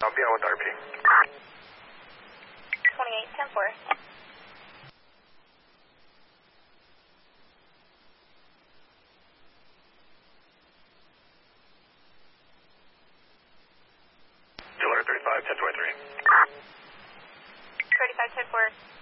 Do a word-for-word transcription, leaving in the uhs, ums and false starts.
I'll be on with R P. twenty-eight ten four. Dealer thirty-five ten twenty-three. thirty-five ten four.